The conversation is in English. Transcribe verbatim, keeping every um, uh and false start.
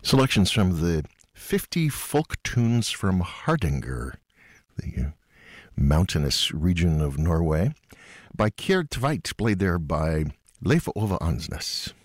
Selections from the fifty folk tunes from Hardanger, the mountainous region of Norway, by Kjerd Tveit, played there by Leif Ove Ansnes.